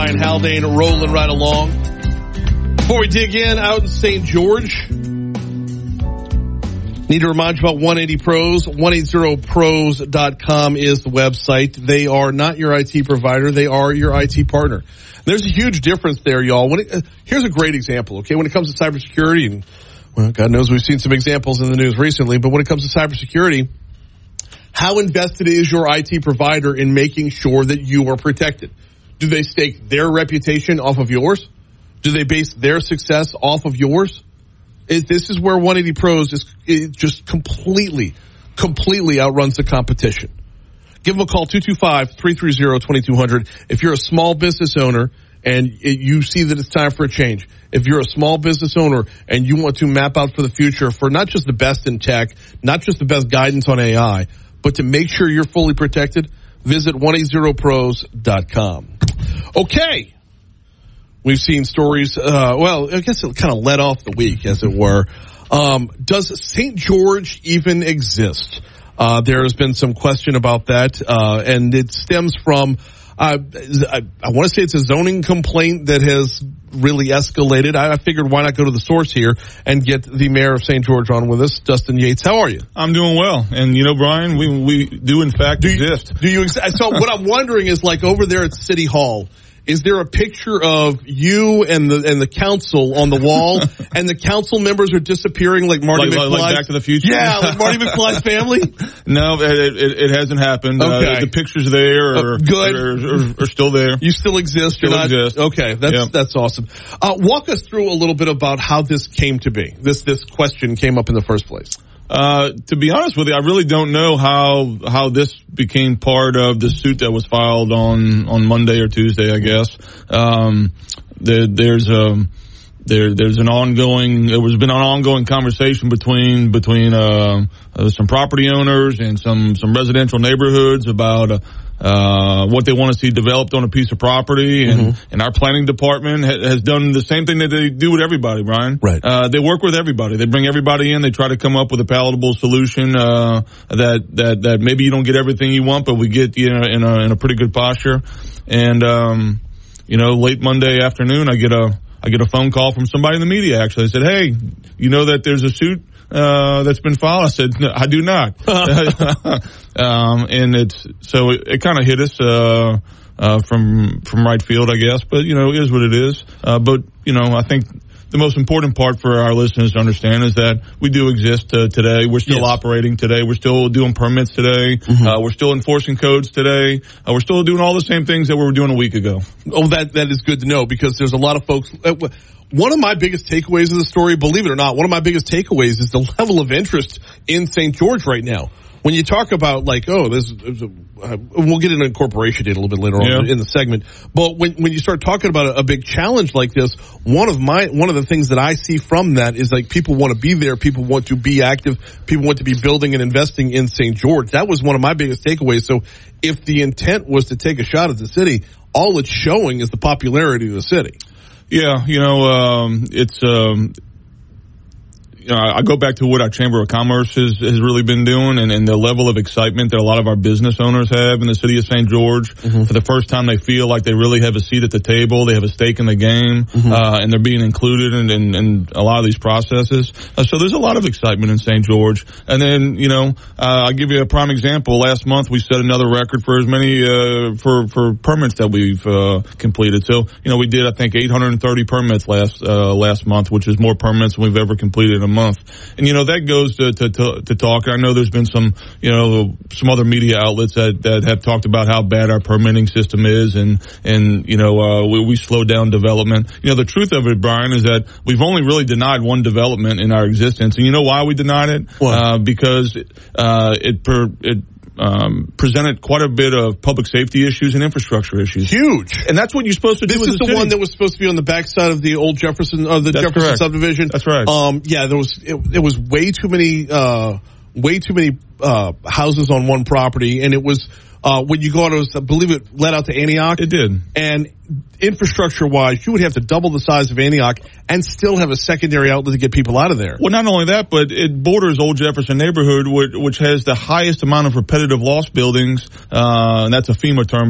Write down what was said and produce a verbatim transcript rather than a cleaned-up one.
Brian Haldane rolling right along. Before we dig in, out in Saint George, need to remind you about one eighty pros. one eighty pros dot com is the website. They are not your I T provider. They are your I T partner. There's a huge difference there, y'all. When it, uh, here's a great example, okay? When it comes to cybersecurity, and well, God knows we've seen some examples in the news recently, but when it comes to cybersecurity, how invested is your I T provider in making sure that you are protected? Do they stake their reputation off of yours? Do they base their success off of yours? It, this is where one eighty pros is it just completely, completely outruns the competition. Give them a call, two two five, three three zero, two two zero zero. If you're a small business owner and it, you see that it's time for a change, if you're a small business owner and you want to map out for the future for not just the best in tech, not just the best guidance on A I, but to make sure you're fully protected, visit one eighty pros dot com. Okay. We've seen stories, uh, well, I guess it kind of led off the week, as it were. Um, does Saint George even exist? Uh, there has been some question about that, uh, and it stems from, uh, I, I want to say it's a zoning complaint that has really escalated. I, I figured why not go to the source here and get the mayor of Saint George on with us, Dustin Yates. How are you? I'm doing well. And, you know, Brian, we we do, in fact, do you, exist. Do you? Ex- so what I'm wondering is, like, over there at City Hall, is there a picture of you and the and the council on the wall, and the council members are disappearing like Marty like, McFly? Like Back to the Future? Yeah, like Marty McFly's family? No, it, it, it hasn't happened. Okay. Uh, the pictures there are, uh, good. Are, are, are still there. You still exist? Still You're not, exist. Okay, that's yep. that's awesome. Uh, walk us through a little bit about how this came to be. This this question came up in the first place. Uh, to be honest with you, I really don't know how, how this became part of the suit that was filed on, on Monday or Tuesday, I guess. Um, there, there's, um, there, there's an ongoing, there was been an ongoing conversation between, between, uh, uh some property owners and some, some residential neighborhoods about, uh, uh, what they want to see developed on a piece of property. And, mm-hmm. and our planning department ha- has done the same thing that they do with everybody, Brian. Right. Uh, they work with everybody. They bring everybody in. They try to come up with a palatable solution, uh, that, that, that maybe you don't get everything you want, but we get you know, in a, in a pretty good posture. And, um, you know, late Monday afternoon, I get a, I get a phone call from somebody in the media, actually. They said, hey, you know that there's a suit uh that's been filed? I said, no, I do not. um and it's so it, it kind of hit us uh uh from from right field, I guess, but you know, it is what it is. Uh but you know, I think the most important part for our listeners to understand is that we do exist uh, today. We're still yes. operating today. We're still doing permits today. Mm-hmm. Uh, we're still enforcing codes today. Uh, we're still doing all the same things that we were doing a week ago. Oh, that that is good to know, because there's a lot of folks. Uh, one of my biggest takeaways of the story, believe it or not, one of my biggest takeaways is the level of interest in Saint George right now. When you talk about, like, oh, there's, there's a, uh, we'll get into incorporation date a little bit later on yeah. in the segment. But when when you start talking about a, a big challenge like this, one of my one of the things that I see from that is, like, people want to be there, people want to be active, people want to be building and investing in Saint George. That was one of my biggest takeaways. So if the intent was to take a shot at the city, all it's showing is the popularity of the city. Yeah, you know, um, it's. Um, You know, I go back to what our Chamber of Commerce has, has really been doing, and, and the level of excitement that a lot of our business owners have in the city of Saint George. Mm-hmm. For the first time, they feel like they really have a seat at the table. They have a stake in the game, mm-hmm. uh, and they're being included in, in, in a lot of these processes. Uh, so there's a lot of excitement in Saint George. And then, you know, uh, I'll give you a prime example. Last month, we set another record for as many, uh, for, for permits that we've, uh, completed. So, you know, we did, I think, eight hundred thirty permits last, uh, last month, which is more permits than we've ever completed in a month. And, you know, that goes to, to, to, to talk. I know there's been some, you know, some other media outlets that, that have talked about how bad our permitting system is, and, and, you know, uh, we, we slow down development. You know, the truth of it, Brian, is that we've only really denied one development in our existence. And you know why we denied it? Uh, because, uh, it, per, it, Um, presented quite a bit of public safety issues and infrastructure issues. Huge. And that's what you're supposed to do. This is the city. one that was supposed to be on the backside of the old Jefferson, of the that's Jefferson correct. subdivision. That's right. Um, yeah, there was, it, it was way too many, uh, way too many, uh, houses on one property. And it was, uh, when you go out, it was, I believe it led out to Antioch. It did. And infrastructure wise, you would have to double the size of Antioch and still have a secondary outlet to get people out of there. Well, not only that, but it borders Old Jefferson neighborhood, which, which has the highest amount of repetitive loss buildings. Uh, and that's a FEMA term,